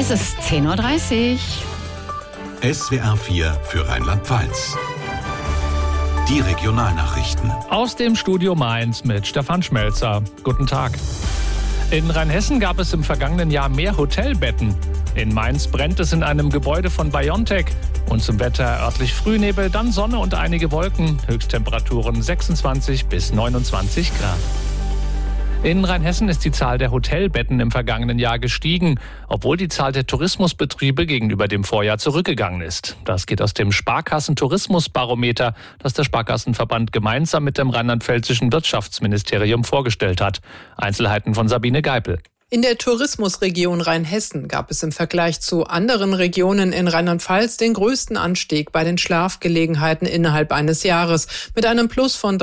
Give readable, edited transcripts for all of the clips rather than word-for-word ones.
Es ist 10.30 Uhr. SWR 4 für Rheinland-Pfalz. Die Regionalnachrichten. Aus dem Studio Mainz mit Stefan Schmelzer. Guten Tag. In Rheinhessen gab es im vergangenen Jahr mehr Hotelbetten. In Mainz brennt es in einem Gebäude von BioNTech. Und zum Wetter örtlich Frühnebel, dann Sonne und einige Wolken. Höchsttemperaturen 26 bis 29 Grad. In Rheinhessen ist die Zahl der Hotelbetten im vergangenen Jahr gestiegen, obwohl die Zahl der Tourismusbetriebe gegenüber dem Vorjahr zurückgegangen ist. Das geht aus dem Sparkassen-Tourismusbarometer, das der Sparkassenverband gemeinsam mit dem rheinland-pfälzischen Wirtschaftsministerium vorgestellt hat. Einzelheiten von Sabine Geipel. In der Tourismusregion Rheinhessen gab es im Vergleich zu anderen Regionen in Rheinland-Pfalz den größten Anstieg bei den Schlafgelegenheiten innerhalb eines Jahres mit einem Plus von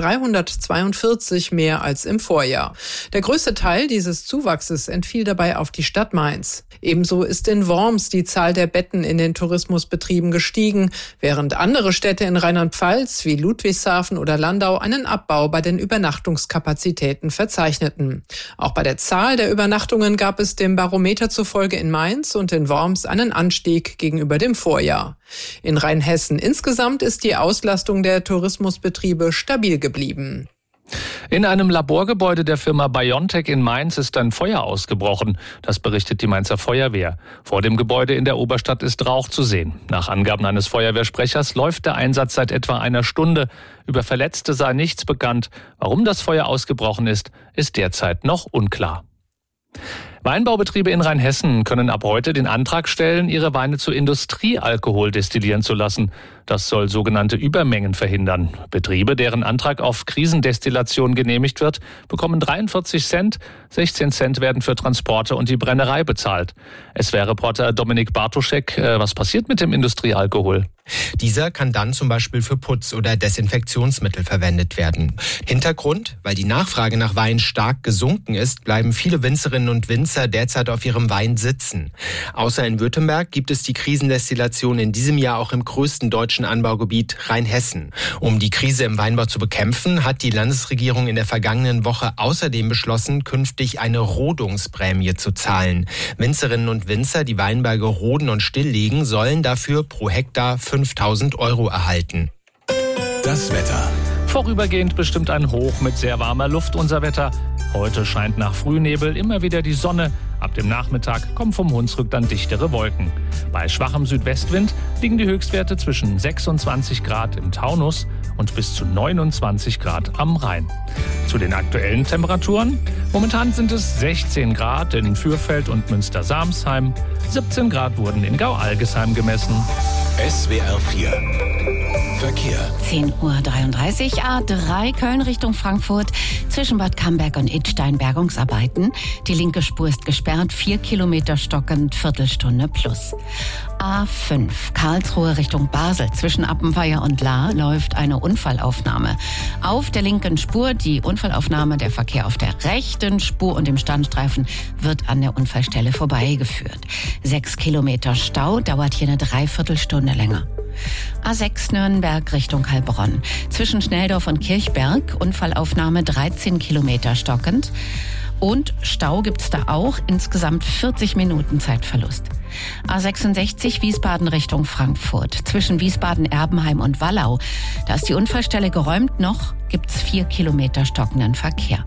342 mehr als im Vorjahr. Der größte Teil dieses Zuwachses entfiel dabei auf die Stadt Mainz. Ebenso ist in Worms die Zahl der Betten in den Tourismusbetrieben gestiegen, während andere Städte in Rheinland-Pfalz wie Ludwigshafen oder Landau einen Abbau bei den Übernachtungskapazitäten verzeichneten. Auch bei der Zahl der Übernachtungen gab es dem Barometer zufolge in Mainz und in Worms einen Anstieg gegenüber dem Vorjahr. In Rheinhessen insgesamt ist die Auslastung der Tourismusbetriebe stabil geblieben. In einem Laborgebäude der Firma BioNTech in Mainz ist ein Feuer ausgebrochen. Das berichtet die Mainzer Feuerwehr. Vor dem Gebäude in der Oberstadt ist Rauch zu sehen. Nach Angaben eines Feuerwehrsprechers läuft der Einsatz seit etwa einer Stunde. Über Verletzte sei nichts bekannt. Warum das Feuer ausgebrochen ist derzeit noch unklar. Weinbaubetriebe in Rheinhessen können ab heute den Antrag stellen, ihre Weine zu Industriealkohol destillieren zu lassen. Das soll sogenannte Übermengen verhindern. Betriebe, deren Antrag auf Krisendestillation genehmigt wird, bekommen 43 Cent. 16 Cent werden für Transporte und die Brennerei bezahlt. SWR-Reporter Dominik Bartoschek, was passiert mit dem Industriealkohol? Dieser kann dann zum Beispiel für Putz- oder Desinfektionsmittel verwendet werden. Hintergrund: Weil die Nachfrage nach Wein stark gesunken ist, bleiben viele Winzerinnen und Winzer derzeit auf ihrem Wein sitzen. Außer in Württemberg gibt es die Krisendestillation in diesem Jahr auch im größten deutschen Anbaugebiet Rheinhessen. Um die Krise im Weinbau zu bekämpfen, hat die Landesregierung in der vergangenen Woche außerdem beschlossen, künftig eine Rodungsprämie zu zahlen. Winzerinnen und Winzer, die Weinberge roden und stilllegen, sollen dafür pro Hektar 5.000 € erhalten. Das Wetter. Vorübergehend bestimmt ein Hoch mit sehr warmer Luft unser Wetter. Heute scheint nach Frühnebel immer wieder die Sonne. Ab dem Nachmittag kommen vom Hunsrück dann dichtere Wolken. Bei schwachem Südwestwind liegen die Höchstwerte zwischen 26 Grad im Taunus und bis zu 29 Grad am Rhein. Zu den aktuellen Temperaturen. Momentan sind es 16 Grad in Fürfeld und Münster-Samsheim. 17 Grad wurden in Gau-Algesheim gemessen. SWR 4 Verkehr. 10.33 Uhr, A3 Köln Richtung Frankfurt. Zwischen Bad Camberg und Idstein Bergungsarbeiten. Die linke Spur ist gesperrt, 4 Kilometer stockend, Viertelstunde plus. A5 Karlsruhe Richtung Basel. Zwischen Appenweier und Lahr läuft eine Unfallaufnahme. Auf der linken Spur die Unfallaufnahme, der Verkehr auf der rechten Spur und im Standstreifen wird an der Unfallstelle vorbeigeführt. 6 Kilometer Stau, dauert hier eine Dreiviertelstunde länger. A6 Nürnberg Richtung Heilbronn. Zwischen Schnelldorf und Kirchberg, Unfallaufnahme 13 Kilometer stockend. Und Stau gibt's da auch, insgesamt 40 Minuten Zeitverlust. A66 Wiesbaden Richtung Frankfurt. Zwischen Wiesbaden, Erbenheim und Wallau. Da ist die Unfallstelle geräumt, noch gibt's 4 Kilometer stockenden Verkehr.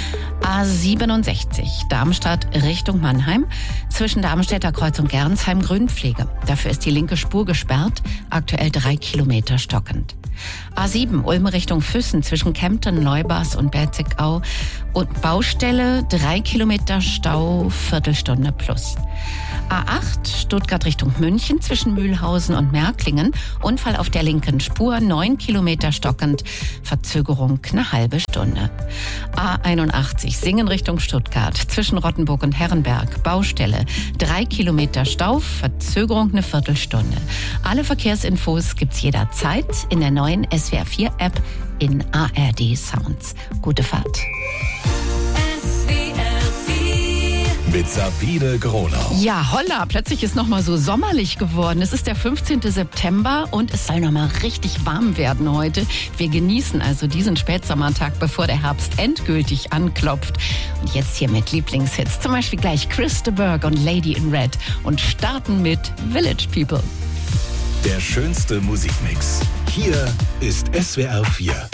A67 Darmstadt Richtung Mannheim. Zwischen Darmstädter Kreuz und Gernsheim Grünpflege. Dafür ist die linke Spur gesperrt, aktuell 3 Kilometer stockend. A7 Ulm Richtung Füssen zwischen Kempten, Neubas und Berzigau und Baustelle, 3 Kilometer Stau, Viertelstunde plus. A8 Stuttgart Richtung München zwischen Mühlhausen und Märklingen, Unfall auf der linken Spur, 9 Kilometer stockend, Verzögerung eine halbe Stunde. A81 Singen Richtung Stuttgart zwischen Rottenburg und Herrenberg, Baustelle, 3 Kilometer Stau, Verzögerung eine Viertelstunde. Alle Verkehrsinfos gibt's jederzeit in der neuen SWR 4 App in ARD Sounds. Gute Fahrt. mit Sabine Gronau. Ja, holla, plötzlich ist nochmal so sommerlich geworden. Es ist der 15. September und es soll nochmal richtig warm werden heute. Wir genießen also diesen Spätsommertag, bevor der Herbst endgültig anklopft. Und jetzt hier mit Lieblingshits, zum Beispiel gleich Chris de Burgh und Lady in Red und starten mit Village People. Der schönste Musikmix. Hier ist SWR 4.